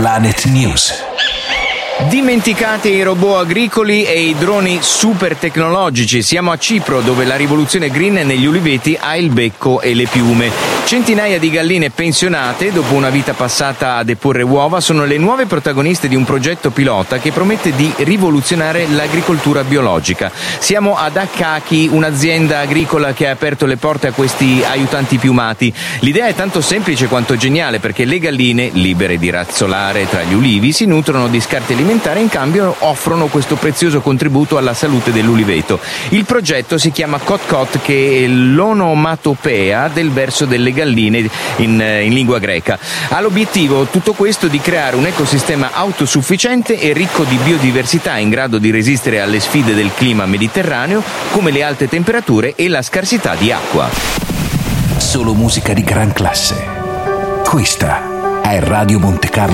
Planet News. Dimenticate i robot agricoli e i droni super tecnologici. Siamo a Cipro, dove la rivoluzione green negli uliveti ha il becco e le piume. Centinaia di galline pensionate, dopo una vita passata a deporre uova, sono le nuove protagoniste di un progetto pilota che promette di rivoluzionare l'agricoltura biologica. Siamo ad Akaki, un'azienda agricola che ha aperto le porte a questi aiutanti piumati. L'idea è tanto semplice quanto geniale, perché le galline, libere di razzolare tra gli ulivi, si nutrono di scarti alimentari e in cambio offrono questo prezioso contributo alla salute dell'uliveto. Il progetto si chiama Cot-Cot, che è l'onomatopea del verso delle galline in lingua greca. Ha l'obiettivo tutto questo di creare un ecosistema autosufficiente e ricco di biodiversità, in grado di resistere alle sfide del clima mediterraneo, come le alte temperature e la scarsità di acqua. Solo musica di gran classe. Questa è Radio Monte Carlo.